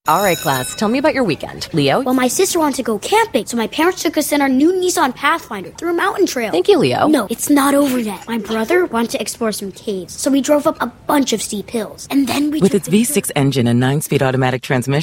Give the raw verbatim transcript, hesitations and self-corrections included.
All right, class, tell me about your weekend. Leo? Well, my sister wanted to go camping, so my parents took us in our new Nissan Pathfinder through a mountain trail. Thank you, Leo. No, it's not over yet. My brother wanted to explore some caves, so we drove up a bunch of steep hills. And then we With its V six engine and nine-speed automatic transmission,